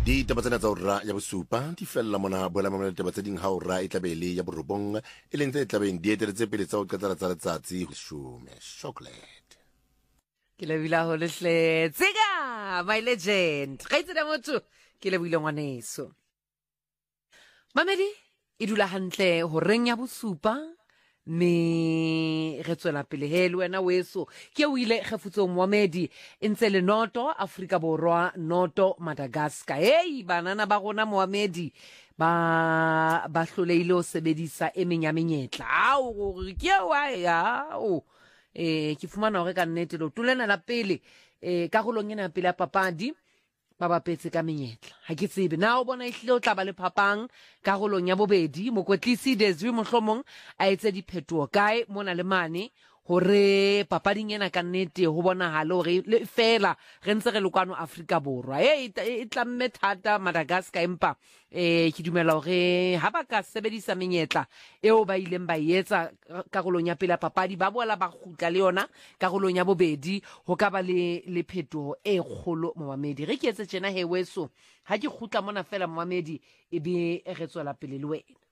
Ditaba tsena tsa hora ya bosupa di fella mona boela mamela ditaba tse ding ha hora e tlabele ya borobong e leng tse tlabeng di eteletse pele tsa ho qetela tsa letsatsi shume chocolate ke lebile ho lehle tsega my legend ga itse da motho ke lebile ngwaneso mamedi e dula hantle ho reng ya bosupa me re tswela pele he le wena weso ke o ile kgefutsong mohamedi e ntse le noto Afrika Borwa noto Madagascar hey banana ba rona mohamedi ba hloleile ho sebedisa e meng ya menyetla ao gore ke wa ya ke fumana hore ka nnete lo tulena la pele ka golong ena pele ya papadi ba bapetse ka menyetla ha ke tsebe na o bona ehlile o tla ba le phapang ka golong ya bobedi mokwetlisi Desiree Mohlomong a etse diphetoho kae mona le mane hore papading ena ka nnete ho bonahale hore le fela re ntse re le kwano Afrika Borwa e tlamme thata Madagascar empa ke dumela hore ha ba ka sebedisa menyetla eo ba ileng ba etsa karolong ya pele ya papadi ba boela ba khutla le yona karolong ya bobedi ho ka ba le phetoho e kgolo Mohamedi re ke etse tjena he weso ha ke khutla mona fela Mohamedi e be re tswela pele le wena